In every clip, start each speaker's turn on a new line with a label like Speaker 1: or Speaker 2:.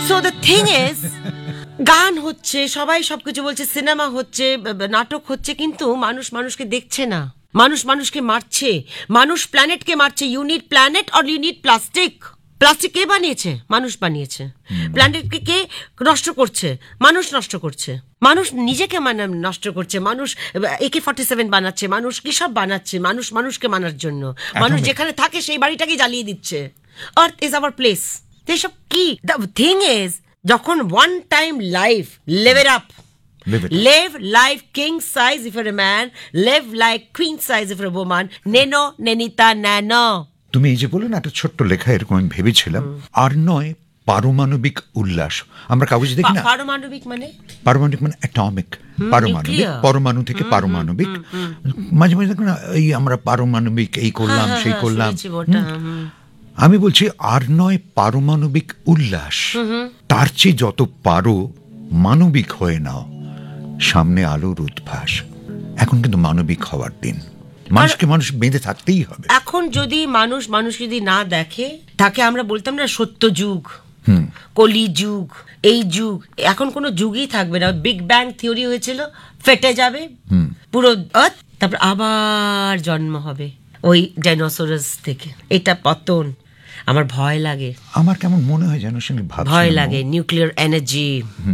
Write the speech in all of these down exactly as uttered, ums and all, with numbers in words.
Speaker 1: So the thing is, গান হচ্ছে, সবাই সবকিছু বলছে, সিনেমা হচ্ছে, নাটক হচ্ছে, কিন্তু মানুষ মানুষকে দেখছে না। মানুষ মানুষকে মারছে, মানুষ প্ল্যানেটকে মারছে। Unit planet or unit plastic? Plastic কে বানিয়েছে? মানুষ বানিয়েছে। প্ল্যানেটকে কে নষ্ট করছে? মানুষ নষ্ট করছে। মানুষ নিজেকে নষ্ট করছে। মানুষ একে ফর্টি সেভেন বানাচ্ছে, মানুষ কি সব বানাচ্ছে মানুষ মানুষকে মানার জন্য। মানুষ যেখানে থাকে সেই বাড়িটাকে জ্বালিয়ে দিচ্ছে। Earth is our place. এসব কি? দ্য থিং ইজ, যখন one time life, leave it up. Live life king size if you're a man, live like queen size if you're a woman. Neno, nenita, nano.
Speaker 2: তুমি এই যে বলো না, একটা ছোট্ট লেখা, এরকম আমি ভেবেছিলাম, আর নয় পারমাণবিক উল্লাস। আমরা কাগজে দেখি না,
Speaker 1: পারমাণবিক মানে
Speaker 2: পারমাণবিক মানে অ্যাটমিক, পারমাণবিক, পরমাণু থেকে পারমাণবিক। মাঝে মাঝে দেখো না, এই আমরা পারমাণবিক এই করলাম সেই করলাম। আমি বলছি আর নয় পারমাণবিক উল্লাস, তার চেয়ে যত পারো মানবিক হয়ে নাও, সামনে আলোর উদ্ভাস। এখন কিন্তু মানবিক হওয়ার দিন, মানুষকে মানুষ বেঁধে থাকতেই হবে।
Speaker 1: এখন যদি মানুষ মানুষ যদি না দেখে, তাকে আমরা বলতাম না সত্য যুগ, কলি যুগ, এই যুগ। এখন কোনো যুগই থাকবে না। বিগ ব্যাং থিওরি হয়েছিল, ফেটে যাবে পুরো আর্থ, তারপর আবার জন্ম হবে ওই ডাইনোসরাস থেকে। এটা পতন। আমার ভয় লাগে।
Speaker 2: আমার কেমন মনে হয় যেন, সঙ্গে
Speaker 1: ভয় লাগে। নিউক্লিয়ার এনার্জি,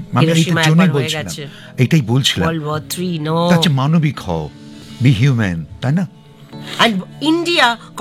Speaker 2: এটাই বলছিলাম।
Speaker 1: ওয়ার্ল্ড ওয়ার থ্রি, নো,
Speaker 2: মানবিক হও, বি হিউম্যান, তাই না?
Speaker 1: And India